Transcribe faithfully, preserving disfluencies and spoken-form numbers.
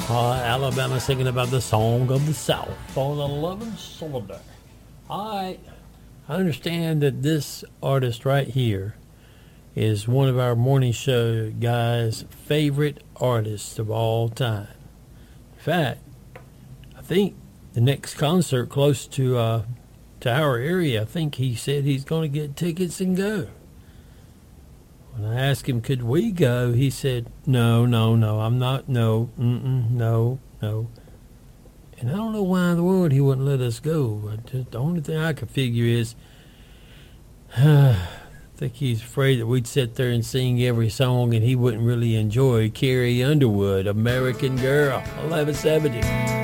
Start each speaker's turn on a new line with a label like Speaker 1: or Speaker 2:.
Speaker 1: Uh, Alabama singing about the song of the South on eleven cylinder. I, I understand that this artist right here is one of our morning show guys' favorite artists of all time. In fact, I think the next concert close to uh, to our area, I think he said he's going to get tickets and go. When I asked him, could we go, he said, no, no, no, I'm not, no, mm-mm, no, no. And I don't know why in the world he wouldn't let us go. I just, the only thing I could figure is, I think he's afraid that we'd sit there and sing every song and he wouldn't really enjoy Carrie Underwood, American Girl, eleven seventy.